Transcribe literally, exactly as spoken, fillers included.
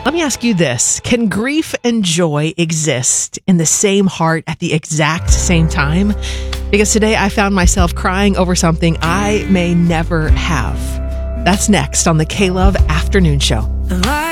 Let me ask you this. Can grief and joy exist in the same heart at the exact same time? Because today I found myself crying over something I may never have. That's next on the K-Love Afternoon Show.